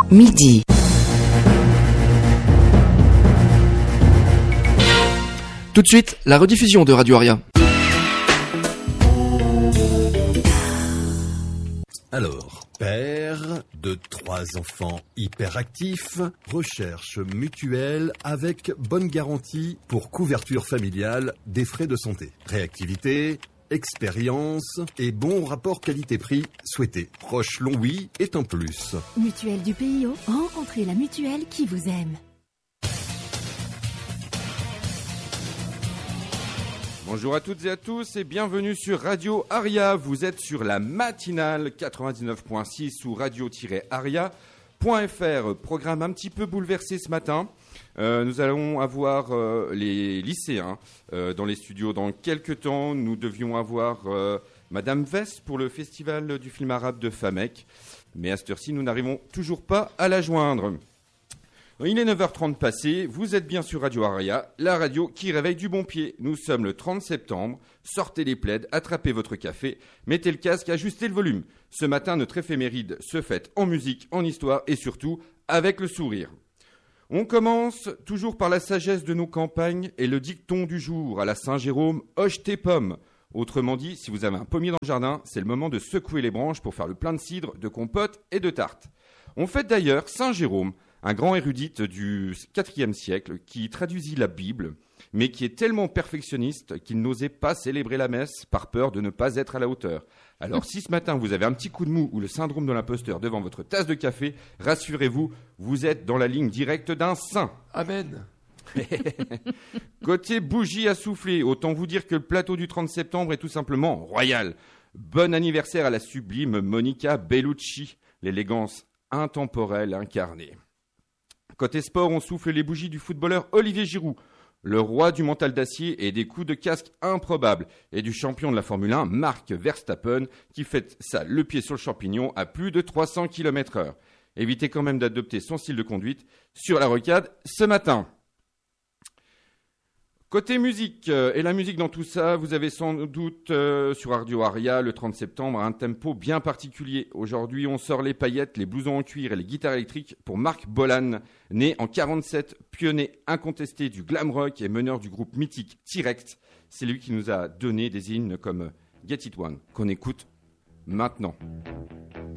midi. Tout de suite, la rediffusion de Radio Aria. Alors, père de 3 enfants hyperactifs, recherche mutuelle avec bonne garantie pour couverture familiale des frais de santé. Réactivité, expérience et bon rapport qualité-prix souhaité. Proche Longwy est un plus. Mutuelle du PIO, rencontrez la mutuelle qui vous aime. Bonjour à toutes et à tous et bienvenue sur Radio Aria. Vous êtes sur la matinale 99.6 ou radio-aria.fr. Programme un petit peu bouleversé ce matin. Nous allons avoir les lycéens dans les studios dans quelques temps. Nous devions avoir Madame Vest pour le festival du film arabe de Famec. Mais à cette heure-ci, nous n'arrivons toujours pas à la joindre. Il est 9h30 passé, vous êtes bien sur Radio Aria, la radio qui réveille du bon pied. Nous sommes le 30 septembre, sortez les plaids, attrapez votre café, mettez le casque, ajustez le volume. Ce matin, notre éphéméride se fête en musique, en histoire et surtout avec le sourire. On commence toujours par la sagesse de nos campagnes et le dicton du jour à la Saint-Jérôme, hoche tes pommes. Autrement dit, si vous avez un pommier dans le jardin, c'est le moment de secouer les branches pour faire le plein de cidre, de compote et de tartes. On fête d'ailleurs Saint-Jérôme, un grand érudite du IVe siècle qui traduisit la Bible, mais qui est tellement perfectionniste qu'il n'osait pas célébrer la messe par peur de ne pas être à la hauteur. Alors si ce matin vous avez un petit coup de mou ou le syndrome de l'imposteur devant votre tasse de café, rassurez-vous, vous êtes dans la ligne directe d'un saint. Amen. Côté bougie à souffler, autant vous dire que le plateau du 30 septembre est tout simplement royal. Bon anniversaire à la sublime Monica Bellucci, l'élégance intemporelle incarnée. Côté sport, on souffle les bougies du footballeur Olivier Giroud, le roi du mental d'acier et des coups de casque improbables, et du champion de la Formule 1, Max Verstappen, qui fait ça le pied sur le champignon à plus de 300 km/h. Évitez quand même d'adopter son style de conduite sur la rocade ce matin. Côté musique, et la musique dans tout ça, vous avez sans doute sur Radio Aria le 30 septembre un tempo bien particulier. Aujourd'hui, on sort les paillettes, les blousons en cuir et les guitares électriques pour Marc Bolan, né en 47, pionnier incontesté du glam rock et meneur du groupe mythique T-Rex. C'est lui qui nous a donné des hymnes comme Get It One, qu'on écoute maintenant.